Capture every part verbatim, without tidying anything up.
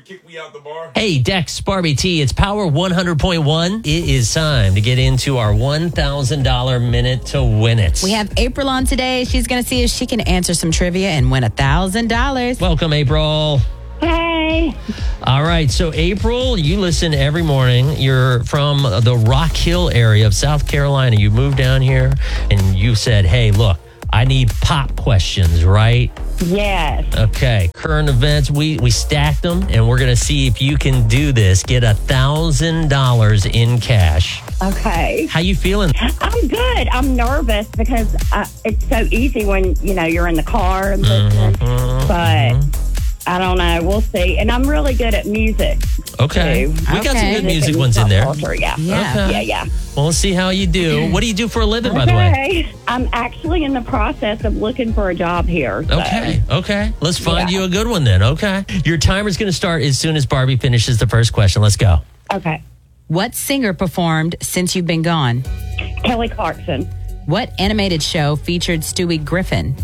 kick me out the bar? Hey, Dex, Barbie T, it's Power one hundred point one. It is time to get into our one thousand dollars minute to win it. We have April on today. She's going to see if she can answer some trivia and win one thousand dollars. Welcome, April. Hey. All right, so April, you listen every morning. You're from the Rock Hill area of South Carolina. You moved down here and you said, hey, look, I need pop questions, right? Yes. Okay, current events, we, we stacked them, and we're going to see if you can do this. Get one thousand dollars in cash. Okay. How you feeling? I'm good. I'm nervous because uh, it's so easy when, you know, you're in the car and listening. Mm-hmm, but mm-hmm. I don't know. We'll see. And I'm really good at music. Okay. too. We got some Okay. good music ones in there. Culture, yeah. Yeah. Okay. Yeah, yeah. Well, let's see how you do. What do you do for a living, by the way? Okay. I'm actually in the process of looking for a job here. So. Okay, okay. Let's find Yeah. you a good one then, okay? Your timer's going to start as soon as Barbie finishes the first question. Let's go. Okay. What singer performed Since You've Been Gone? Kelly Clarkson. What animated show featured Stewie Griffin?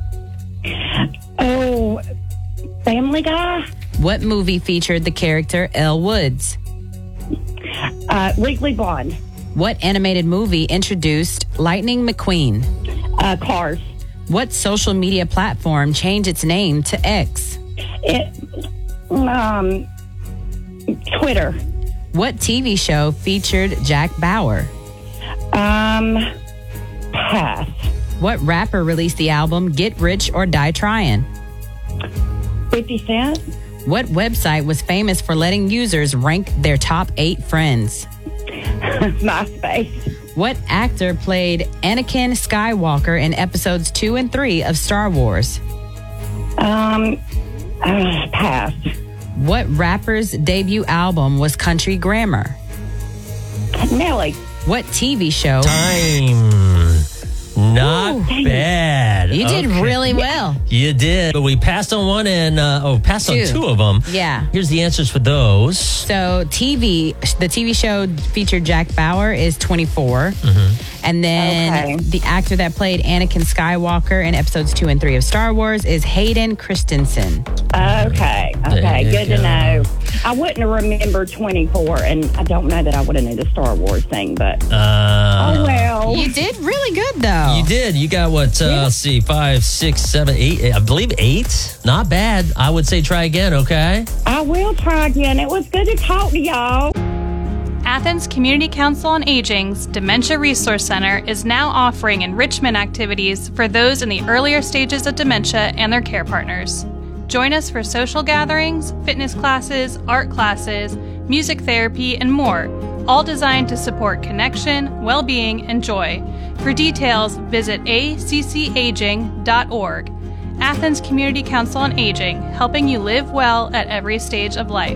Oh, Family Guy. What movie featured the character Elle Woods? Uh, Legally Blonde. What animated movie introduced Lightning McQueen? Uh, Cars. What social media platform changed its name to X? It, um, Twitter. What T V show featured Jack Bauer? Um, pass. What rapper released the album Get Rich or Die Tryin'? fifty Cent. What website was famous for letting users rank their top eight friends? MySpace. What actor played Anakin Skywalker in episodes two and three of Star Wars? Um, uh, pass. What rapper's debut album was Country Grammar? Nelly. What T V show? Time. Not Ooh. bad. You did Okay. really well. You did. But we passed on one and, uh, oh, passed Two. on two of them. Yeah. Here's the answers for those. So T V, the T V show featured Jack Bauer is twenty-four. Mm-hmm. And then Okay. the actor that played Anakin Skywalker in episodes two and three of Star Wars is Hayden Christensen. Okay. There Okay. you Good go. to know. I wouldn't have remembered twenty-four, and I don't know that I would have knew the Star Wars thing, but Uh, oh well. You did really good, though. You did. You got what? Uh, Yeah. Let's see, five, six, seven, eight. I believe eight. Not bad. I would say try again. Okay. I will try again. It was good to talk to y'all. Athens Community Council on Aging's Dementia Resource Center is now offering enrichment activities for those in the earlier stages of dementia and their care partners. Join us for social gatherings, fitness classes, art classes, music therapy, and more, all designed to support connection, well-being, and joy. For details, visit a c c aging dot org. Athens Community Council on Aging, helping you live well at every stage of life.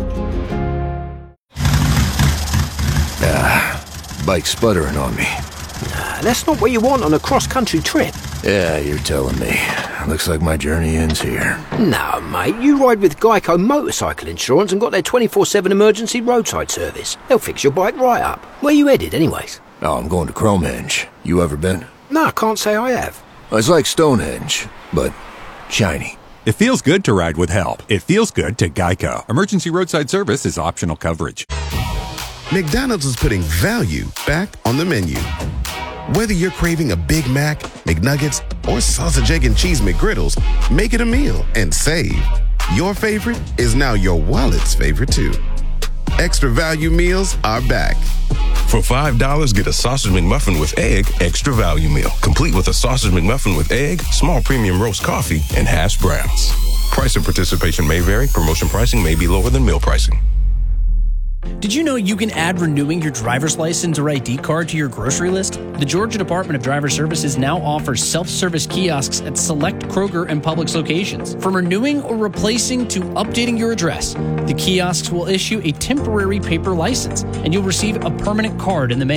Bike sputtering on me. That's not what you want on a cross-country trip. Yeah, you're telling me. Looks like my journey ends here. No, mate, you ride with Geico Motorcycle Insurance and got their twenty-four seven emergency roadside service. They'll fix your bike right up. Where you headed, anyways? Oh, I'm going to Cromehenge. You ever been? No, I can't say I have. It's like Stonehenge, but shiny. It feels good to ride with help. It feels good to Geico. Emergency roadside service is optional coverage. McDonald's is putting value back on the menu. Whether you're craving a Big Mac, McNuggets, or sausage, egg, and cheese McGriddles, make it a meal and save. Your favorite is now your wallet's favorite too. Extra value meals are back. For five dollars, get a sausage McMuffin with egg, extra value meal, complete with a sausage McMuffin with egg, small premium roast coffee, and hash browns. Price and participation may vary. Promotion pricing may be lower than meal pricing. Did you know you can add renewing your driver's license or I D card to your grocery list? The Georgia Department of Driver Services now offers self-service kiosks at select Kroger and Publix locations. From renewing or replacing to updating your address, the kiosks will issue a temporary paper license, and you'll receive a permanent card in the mail.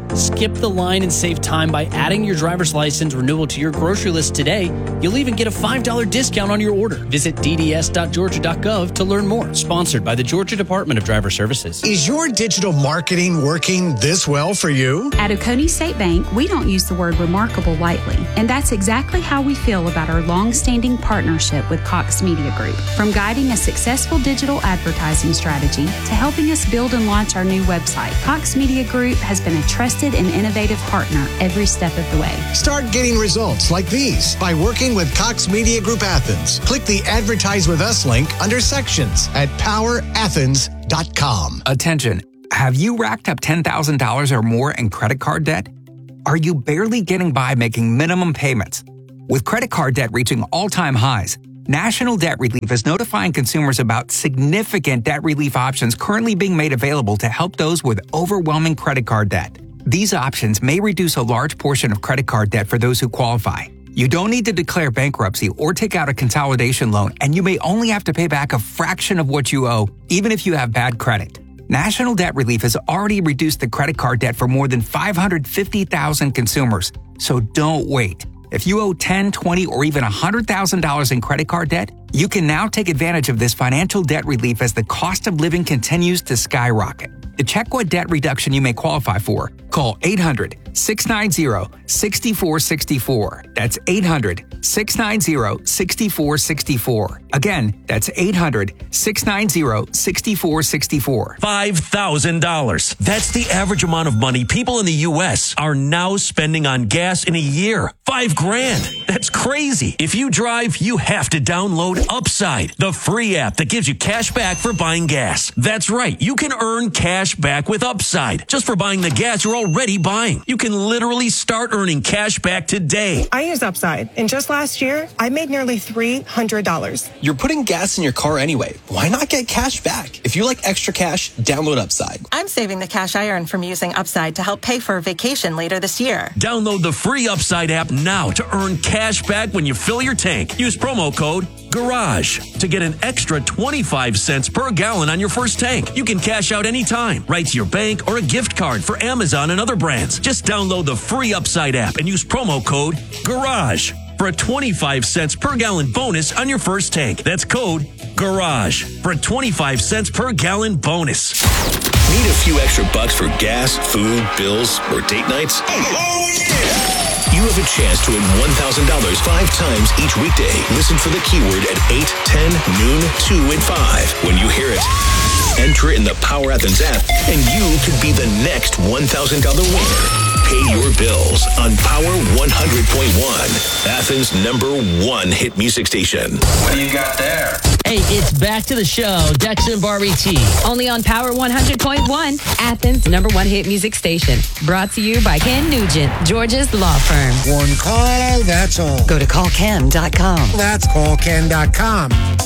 Skip the line and save time by adding your driver's license renewal to your grocery list today. You'll even get a five dollars discount on your order. Visit d d s dot georgia dot gov to learn more. Sponsored by the Georgia Department of Driver Services. Is your digital marketing working this well for you? At Oconee State Bank, we don't use the word remarkable lightly, and that's exactly how we feel about our long-standing partnership with Cox Media Group. From guiding a successful digital advertising strategy to helping us build and launch our new website, Cox Media Group has been a trusted and innovative partner every step of the way. Start getting results like these by working with Cox Media Group Athens. Click the Advertise with Us link under Sections at power athens dot com. Attention. Have you racked up ten thousand dollars or more in credit card debt? Are you barely getting by making minimum payments? With credit card debt reaching all-time highs, National Debt Relief is notifying consumers about significant debt relief options currently being made available to help those with overwhelming credit card debt. These options may reduce a large portion of credit card debt for those who qualify. You don't need to declare bankruptcy or take out a consolidation loan, and you may only have to pay back a fraction of what you owe, even if you have bad credit. National Debt Relief has already reduced the credit card debt for more than five hundred fifty thousand consumers, so don't wait. If you owe ten thousand dollars, twenty thousand dollars, or even one hundred thousand dollars in credit card debt, you can now take advantage of this financial debt relief as the cost of living continues to skyrocket. To check what debt reduction you may qualify for, call eight hundred, six nine zero, six four six four. That's eight hundred, six nine zero, six four six four. Again, that's eight hundred, six nine zero, six four six four. five thousand dollars. That's the average amount of money people in the U S are now spending on gas in a year. Five grand. That's crazy. If you drive, you have to download Upside, the free app that gives you cash back for buying gas. That's right. You can earn cash back with Upside just for buying the gas you're already buying. You can literally start earning cash back today. I use Upside, and just last year, I made nearly three hundred dollars. You're putting gas in your car anyway. Why not get cash back? If you like extra cash, download Upside. I'm saving the cash I earn from using Upside to help pay for a vacation later this year. Download the free Upside app now to earn cash back when you fill your tank. Use promo code GARAGE to get an extra twenty-five cents per gallon on your first tank. You can cash out anytime, right to your bank or a gift card for Amazon and other brands. Just download the free Upside app and use promo code GARAGE for a twenty-five cents per gallon bonus on your first tank. That's code GARAGE for a twenty-five cents per gallon bonus. Need a few extra bucks for gas, food, bills, or date nights? Oh, yeah! You have a chance to win one thousand dollars five times each weekday. Listen for the keyword at eight, ten, noon, two, and five. When you hear it, enter it in the Power Athens app, and you could be the next one thousand dollars winner. Pay your bills on Power one hundred point one, Athens' number one hit music station. What do you got there? Hey, it's back to the show. Dex and Barbie T. Only on Power one hundred point one, Athens' number one hit music station. Brought to you by Ken Nugent, Georgia's law firm. One call, that's all. Go to call ken dot com. That's call ken dot com.